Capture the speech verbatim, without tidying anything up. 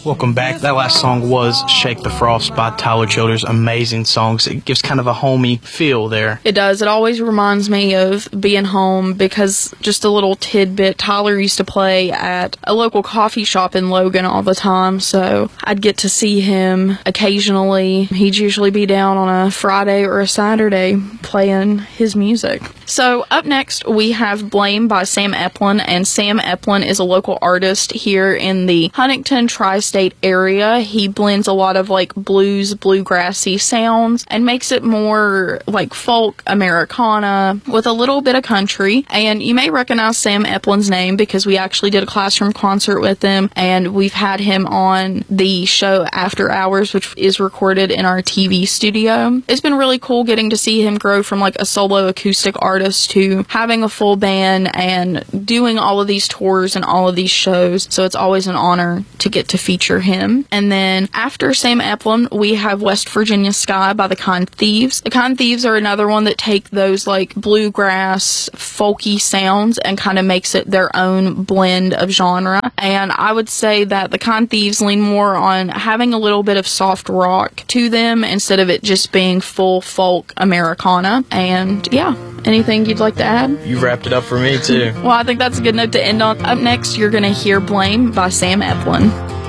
Welcome back. That last song was Shake the Frost by Tyler Childers. Amazing songs. It gives kind of a homey feel there. It does. It always reminds me of being home because just a little tidbit, Tyler used to play at a local coffee shop in Logan all the time, so I'd get to see him occasionally. He'd usually be down on a Friday or a Saturday playing his music. So up next we have Blame by Sam Eplin, and Sam Eplin is a local artist here in the Huntington tri-state area. He blends a lot of like blues, bluegrassy sounds and makes it more like folk Americana with a little bit of country. And you may recognize Sam Eplin's name because we actually did a classroom concert with him, and we've had him on the show After Hours, which is recorded in our T V studio. It's been really cool getting to see him grow from like a solo acoustic artist to having a full band and doing all of these tours and all of these shows. So it's always an honor to get to feature him. And then after Sam Eplin, we have West Virginia Sky by the Kind Thieves. The Kind Thieves are another one that take those like bluegrass, folky sounds and kind of makes it their own blend of genre. And I would say that the Kind Thieves lean more on having a little bit of soft rock to them instead of it just being full folk Americana. And yeah, anything you'd like to add? You wrapped it up for me too. Well, I think that's a good note to end on. Up next, you're going to hear Blame by Sam Eplin.